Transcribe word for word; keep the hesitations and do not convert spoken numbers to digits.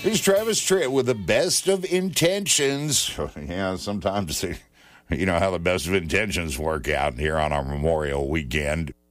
Here's Travis Tritt with the best of intentions. Yeah, sometimes you know how the best of intentions work out here on our Memorial Weekend.